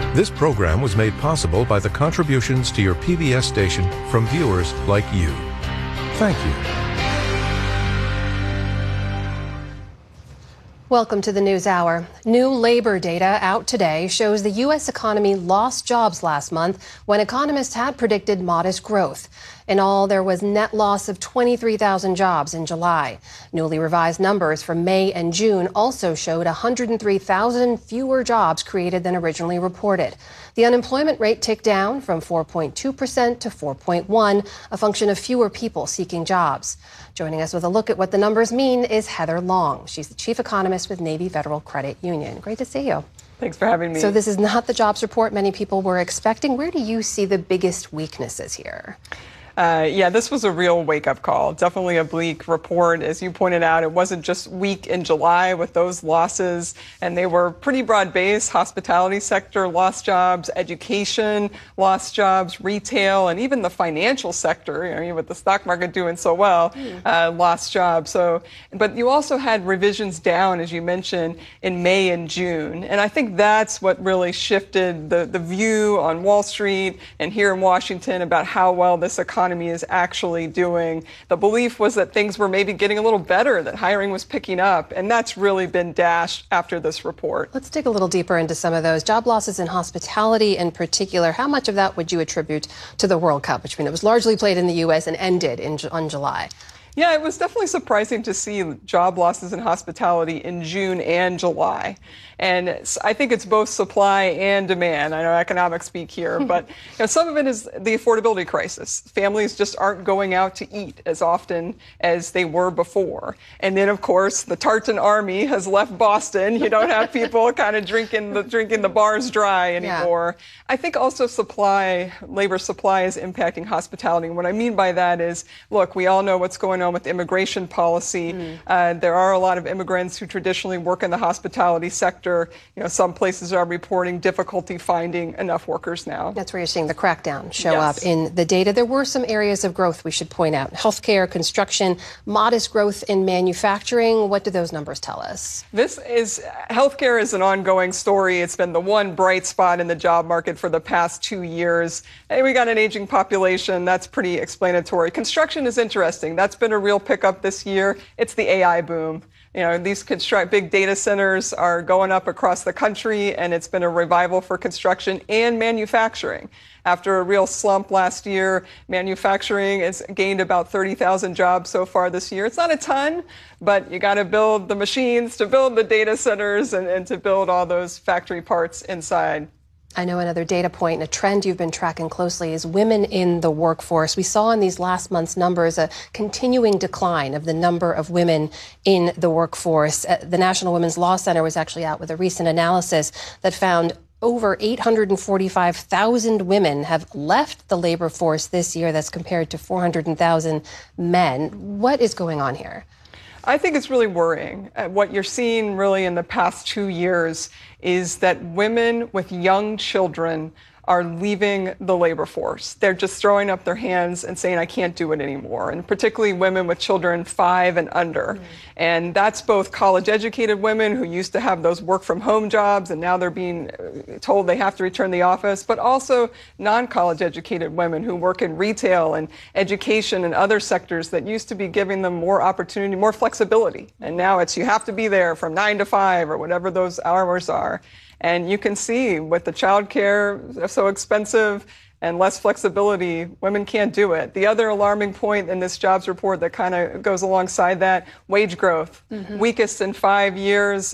This program was made possible by the contributions to your PBS station from viewers like you. Thank you. Welcome to the News Hour. New labor data out today shows the U.S. economy lost jobs last month when economists had predicted modest growth. In all, there was net loss of 23,000 jobs in July. Newly revised numbers for May and June also showed 103,000 fewer jobs created than originally reported. The unemployment rate ticked down from 4.2% to 4.1%, a function of fewer people seeking jobs. Joining us with a look at what the numbers mean is Heather Long. She's the chief economist with Navy Federal Credit Union. Great to see you. Thanks for having me. So this is not the jobs report many people were expecting. Where do you see the biggest weaknesses here? Yeah, this was a real wake-up call. Definitely a bleak report. As you pointed out, it wasn't just weak in July with those losses, and they were pretty broad-based. Hospitality sector lost jobs, education lost jobs, retail, and even the financial sector, with the stock market doing so well, lost jobs. But you also had revisions down, as you mentioned, in May and June. And I think that's what really shifted the view on Wall Street and here in Washington about how well this economy is actually doing. The belief was that things were maybe getting a little better, that hiring was picking up, and that's really been dashed after this report. Let's dig a little deeper into some of those job losses in hospitality in particular. How much of that would you attribute to the World Cup, which it was largely played in the U.S. and ended on July? Yeah, it was definitely surprising to see job losses in hospitality in June and July. And I think it's both supply and demand. I know economics speak here, but some of it is the affordability crisis. Families just aren't going out to eat as often as they were before. And then, of course, the Tartan Army has left Boston. You don't have people kind of drinking the bars dry anymore. Yeah. I think also labor supply is impacting hospitality. And what I mean by that is, look, we all know what's going on with immigration policy. There are a lot of immigrants who traditionally work in the hospitality sector. Some places are reporting difficulty finding enough workers now. That's where you're seeing the crackdown show up in the data. There were some areas of growth we should point out. Healthcare, construction, modest growth in manufacturing. What do those numbers tell us? Healthcare is an ongoing story. It's been the one bright spot in the job market for the past 2 years. Hey, we got an aging population. That's pretty explanatory. Construction is interesting. That's been a real pickup this year. It's the AI boom. These big data centers are going up across the country, and it's been a revival for construction and manufacturing. After a real slump last year, manufacturing has gained about 30,000 jobs so far this year. It's not a ton, but you got to build the machines to build the data centers and to build all those factory parts inside. I know another data point and a trend you've been tracking closely is women in the workforce. We saw in these last month's numbers a continuing decline of the number of women in the workforce. The National Women's Law Center was actually out with a recent analysis that found over 845,000 women have left the labor force this year. That's compared to 400,000 men. What is going on here? I think it's really worrying. What you're seeing really in the past 2 years is that women with young children are leaving the labor force. They're just throwing up their hands and saying, I can't do it anymore. And particularly women with children 5 and under. And that's both college-educated women who used to have those work-from-home jobs, and now they're being told they have to return to the office, but also non-college-educated women who work in retail and education and other sectors that used to be giving them more opportunity, more flexibility. And now it's you have to be there from 9 to 5 or whatever those hours are. And you can see with the child care so expensive and less flexibility, women can't do it. The other alarming point in this jobs report that kind of goes alongside that, wage growth, weakest in 5 years,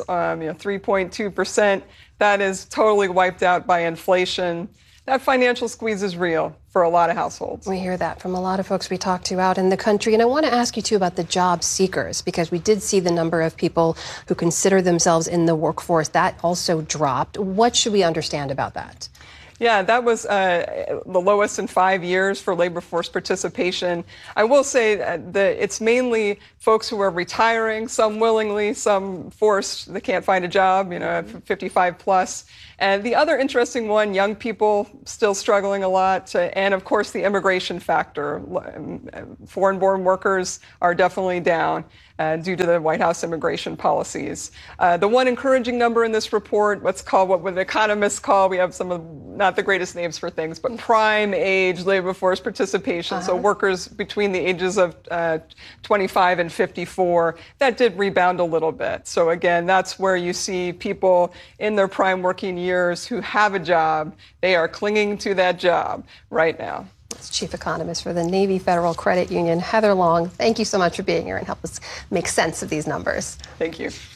3.2%. That is totally wiped out by inflation. That financial squeeze is real for a lot of households. We hear that from a lot of folks we talk to out in the country. And I want to ask you, too, about the job seekers, because we did see the number of people who consider themselves in the workforce. That also dropped. What should we understand about that? Yeah, that was the lowest in 5 years for labor force participation. I will say that it's mainly folks who are retiring, some willingly, some forced. They can't find a job, 55 plus. And the other interesting one, young people still struggling a lot. And of course, the immigration factor. Foreign-born workers are definitely down due to the White House immigration policies. The one encouraging number in this report, what's called what economists call, we have some of not the greatest names for things, but prime age labor force participation. So workers between the ages of 25 and 54, that did rebound a little bit. So again, that's where you see people in their prime working years who have a job. They are clinging to that job right now. That's Chief Economist for the Navy Federal Credit Union, Heather Long. Thank you so much for being here and help us make sense of these numbers. Thank you.